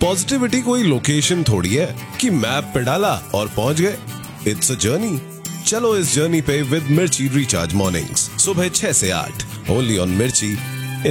Positivity कोई location थोड़ी है कि मैप पे डाला और पहुंच गए। It's a journey. चलो इस जर्नी पे विद मिर्ची रिचार्ज मॉर्निंग्स, सुबह 6 से 8 ओनली ऑन मिर्ची